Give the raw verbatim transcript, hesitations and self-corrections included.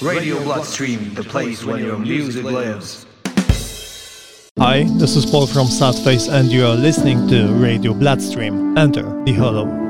Radio Bloodstream, the place where your music lives. Hi, this is Paul from Sadface and you are listening to Radio Bloodstream. Enter the Hollow.